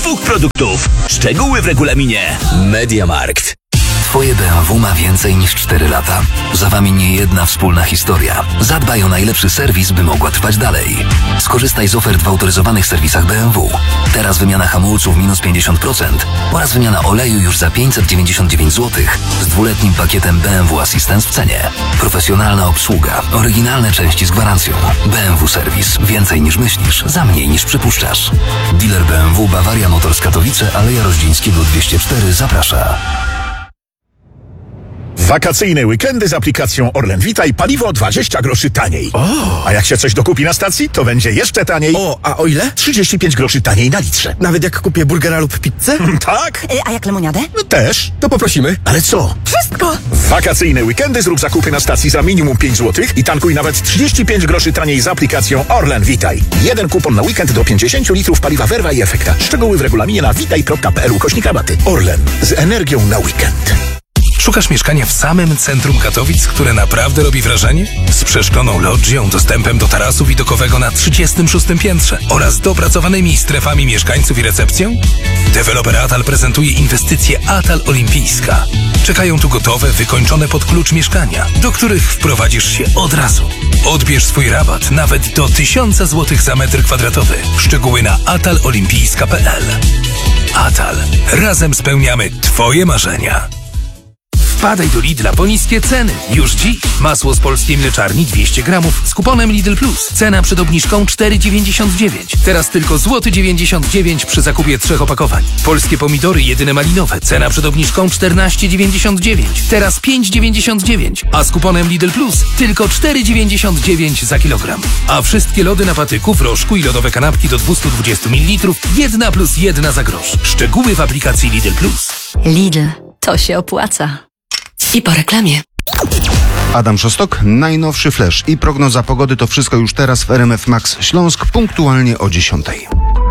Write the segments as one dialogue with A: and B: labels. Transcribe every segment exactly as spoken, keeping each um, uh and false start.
A: dwóch produktów. Szczegóły w regulaminie. MediaMarkt.
B: Twoje B M W ma więcej niż cztery lata. Za wami nie jedna wspólna historia. Zadbaj o najlepszy serwis, by mogła trwać dalej. Skorzystaj z ofert w autoryzowanych serwisach B M W. Teraz wymiana hamulców minus pięćdziesiąt procent oraz wymiana oleju już za pięćset dziewięćdziesiąt dziewięć złotych z dwuletnim pakietem B M W Assistance w cenie. Profesjonalna obsługa, oryginalne części z gwarancją. B M W Serwis. Więcej niż myślisz, za mniej niż przypuszczasz. Dealer B M W Bavaria Motors Katowice, Aleja Roździńskiego dwieście cztery zaprasza.
C: Wakacyjne weekendy z aplikacją Orlen Witaj, paliwo dwadzieścia groszy taniej.
D: O!
C: A jak się coś dokupi na stacji, to będzie jeszcze taniej.
D: O, a o ile?
C: trzydzieści pięć groszy taniej na litrze.
D: Nawet jak kupię burgera lub pizzę?
C: Tak?
E: E, a jak lemoniadę?
C: No też.
D: To poprosimy.
C: Ale co?
E: Wszystko!
C: W wakacyjne weekendy zrób zakupy na stacji za minimum pięć złotych i tankuj nawet trzydzieści pięć groszy taniej z aplikacją Orlen Witaj. Jeden kupon na weekend do pięćdziesiąt litrów paliwa Verva i Efekta. Szczegóły w regulaminie na witaj kropka p l ukośnik rabaty. Orlen. Z energią na weekend.
F: Szukasz mieszkania w samym centrum Katowic, które naprawdę robi wrażenie? Z przeszkloną lodżią, dostępem do tarasu widokowego na trzydziestym szóstym piętrze oraz dopracowanymi strefami mieszkańców i recepcją? Deweloper Atal prezentuje inwestycje Atal Olimpijska. Czekają tu gotowe, wykończone pod klucz mieszkania, do których wprowadzisz się od razu. Odbierz swój rabat nawet do tysiąc złotych za metr kwadratowy. Szczegóły na atal olimpijska kropka p l. Atal. Razem spełniamy Twoje marzenia. Wpadaj do Lidla po niskie ceny. Już dziś. Masło z polskiej mleczarni dwieście gramów z kuponem Lidl Plus. Cena przed obniżką cztery dziewięćdziesiąt dziewięć. Teraz tylko złoty dziewięćdziesiąt dziewięć przy zakupie trzech opakowań. Polskie pomidory jedyne malinowe. Cena przed obniżką czternaście dziewięćdziesiąt dziewięć. Teraz pięć dziewięćdziesiąt dziewięć. A z kuponem Lidl Plus tylko cztery dziewięćdziesiąt dziewięć za kilogram. A wszystkie lody na patyku, w rożku i lodowe kanapki do dwieście dwadzieścia mililitrów jedna plus jedna za grosz. Szczegóły w aplikacji Lidl Plus.
G: Lidl. To się opłaca. I po reklamie.
H: Adam Szostok, najnowszy flash i prognoza pogody to wszystko już teraz w R M F Max Śląsk punktualnie o dziesiątej.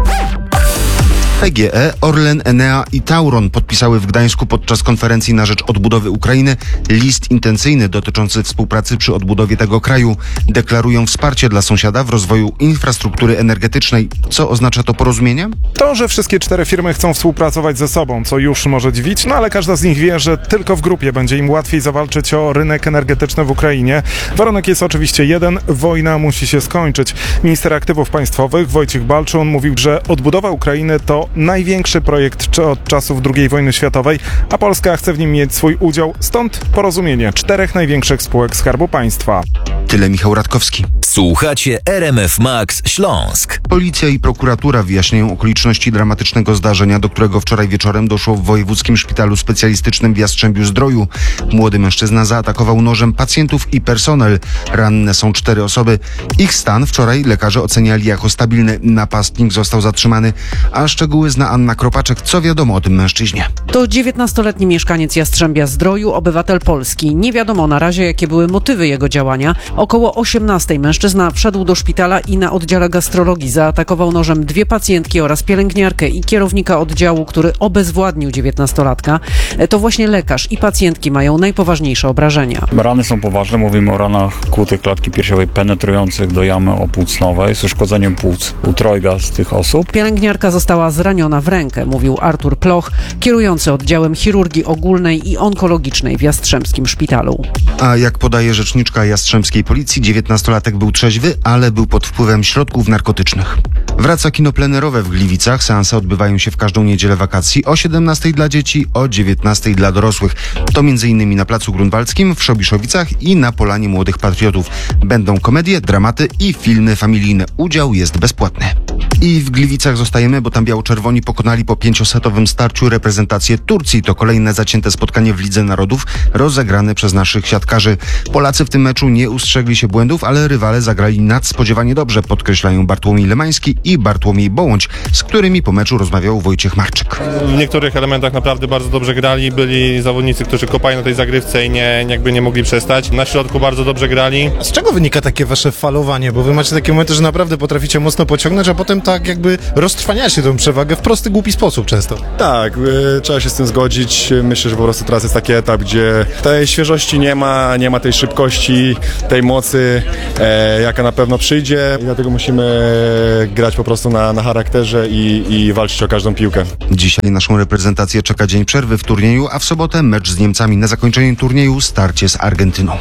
H: P G E, Orlen, Enea i Tauron podpisały w Gdańsku podczas konferencji na rzecz odbudowy Ukrainy list intencyjny dotyczący współpracy przy odbudowie tego kraju. Deklarują wsparcie dla sąsiada w rozwoju infrastruktury energetycznej. Co oznacza to porozumienie?
I: To, że wszystkie cztery firmy chcą współpracować ze sobą, co już może dziwić, no ale każda z nich wie, że tylko w grupie będzie im łatwiej zawalczyć o rynek energetyczny w Ukrainie. Warunek jest oczywiście jeden, wojna musi się skończyć. Minister Aktywów Państwowych Wojciech Balczun mówił, że odbudowa Ukrainy to największy projekt od czasów drugiej wojny światowej, a Polska chce w nim mieć swój udział, stąd porozumienie czterech największych spółek Skarbu Państwa.
H: Tyle Michał Radkowski.
A: Słuchacie R M F Max Śląsk.
H: Policja i prokuratura wyjaśniają okoliczności dramatycznego zdarzenia, do którego wczoraj wieczorem doszło w Wojewódzkim Szpitalu Specjalistycznym w Jastrzębiu-Zdroju. Młody mężczyzna zaatakował nożem pacjentów i personel. Ranne są cztery osoby. Ich stan wczoraj lekarze oceniali jako stabilny. Napastnik został zatrzymany, a szczegóły zna Anna Kropaczek. Co wiadomo o tym mężczyźnie?
J: To dziewiętnastoletni mieszkaniec Jastrzębia-Zdroju, obywatel Polski. Nie wiadomo na razie, jakie były motywy jego działania. Około osiemnastej mężczyzna wszedł do szpitala i na oddziale gastrologii zaatakował nożem dwie pacjentki oraz pielęgniarkę i kierownika oddziału, który obezwładnił dziewiętnastolatka. To właśnie lekarz i pacjentki mają najpoważniejsze obrażenia.
K: Rany są poważne, mówimy o ranach kłutych klatki piersiowej penetrujących do jamy opłucnowej z uszkodzeniem płuc u trojga z tych osób.
J: Pielęgniarka została zraniona w rękę, mówił Artur Ploch, kierujący oddziałem chirurgii ogólnej i onkologicznej w Jastrzębskim Szpitalu.
H: A jak podaje rzeczniczka Jastrzębskiej Policji, dziewiętnastolatek był trzeźwy, ale był pod wpływem środków narkotycznych. Wraca kino plenerowe w Gliwicach. Seanse odbywają się w każdą niedzielę wakacji o siedemnastej dla dzieci, o dziewiętnastej dla dorosłych. To między innymi na Placu Grunwaldzkim, w Szobiszowicach i na Polanie Młodych Patriotów. Będą komedie, dramaty i filmy familijne. Udział jest bezpłatny. I w Gliwicach zostajemy, bo tam biało-czerwoni pokonali po pięciosetowym starciu reprezentację Turcji. To kolejne zacięte spotkanie w Lidze Narodów, rozegrane przez naszych siatkarzy. Polacy w tym meczu nie ustrzegli się błędów, ale rywale zagrali nadspodziewanie dobrze, podkreślają Bartłomiej Lemański i Bartłomiej Bołądź, z którymi po meczu rozmawiał Wojciech Marczyk.
L: W niektórych elementach naprawdę bardzo dobrze grali. Byli zawodnicy, którzy kopali na tej zagrywce i nie, jakby nie mogli przestać. Na środku bardzo dobrze grali.
D: Z czego wynika takie wasze falowanie? Bo wy macie takie momenty, że naprawdę potraficie mocno pociągnąć, a potem tak jakby roztrwaniacie tę przewagę w prosty, głupi sposób często.
M: Tak, y, trzeba się z tym zgodzić. Myślę, że po prostu teraz jest taki etap, gdzie tej świeżości nie ma, nie ma tej szybkości, tej mocy. E, e, jaka na pewno przyjdzie i dlatego musimy grać po prostu na, na charakterze i, i walczyć o każdą piłkę.
H: Dzisiaj naszą reprezentację czeka dzień przerwy w turnieju, a w sobotę mecz z Niemcami. Na zakończenie turnieju starcie z Argentyną.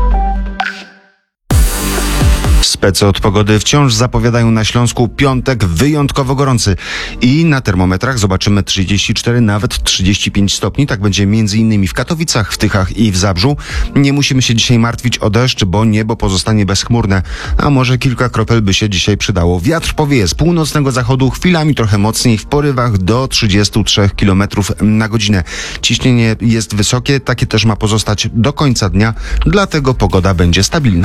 H: Specy od pogody wciąż zapowiadają na Śląsku piątek wyjątkowo gorący i na termometrach zobaczymy trzydzieści cztery, nawet trzydzieści pięć stopni. Tak będzie między innymi w Katowicach, w Tychach i w Zabrzu. Nie musimy się dzisiaj martwić o deszcz, bo niebo pozostanie bezchmurne, a może kilka kropel by się dzisiaj przydało. Wiatr powieje z północnego zachodu, chwilami trochę mocniej, w porywach do trzydziestu trzech kilometrów na godzinę. Ciśnienie jest wysokie, takie też ma pozostać do końca dnia, dlatego pogoda będzie stabilna.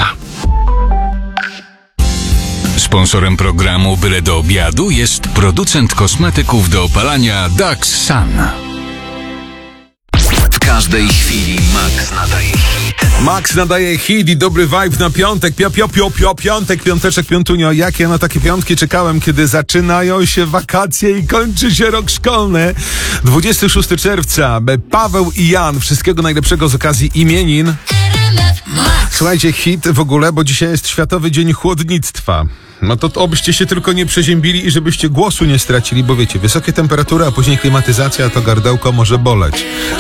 E: Sponsorem programu Byle do obiadu jest producent kosmetyków do opalania Dax Sun.
B: W każdej chwili Max nadaje hit.
N: Max nadaje hit i dobry vibe na piątek. Pio, pio, pio, pio, piątek, piąteczek, piątunio. Jak ja na takie piątki czekałem, kiedy zaczynają się wakacje i kończy się rok szkolny. dwudziestego szóstego czerwca. Paweł i Jan. Wszystkiego najlepszego z okazji imienin. Słuchajcie, hit w ogóle, bo dzisiaj jest Światowy Dzień Chłodnictwa. No to, to obyście się tylko nie przeziębili i żebyście głosu nie stracili, bo wiecie, wysokie temperatury, a później klimatyzacja, to gardełko może boleć.